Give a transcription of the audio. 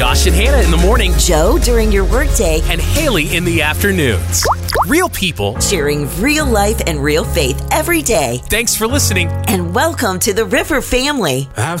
Josh and Hannah in the morning, Joe during your workday, and Haley in the afternoons. Real people sharing real life and real faith every day. Thanks for listening. And welcome to the River family. I've